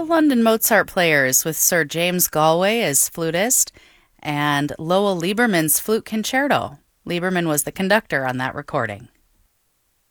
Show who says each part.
Speaker 1: The London Mozart Players with Sir James Galway as flutist and Lowell Lieberman's Flute Concerto. Lieberman was the conductor on that recording.